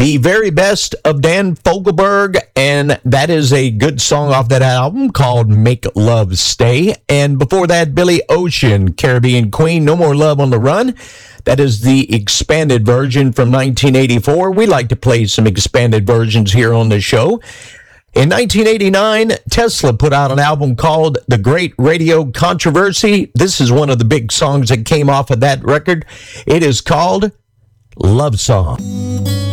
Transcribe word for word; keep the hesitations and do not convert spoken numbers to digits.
The very best of Dan Fogelberg, and that is a good song off that album called Make Love Stay. And before that, Billy Ocean, Caribbean Queen, No More Love on the Run. That is the expanded version from nineteen eighty-four. We like to play some expanded versions here on the show. In nineteen eighty-nine, Tesla put out an album called The Great Radio Controversy. This is one of the big songs that came off of that record. It is called Love Song.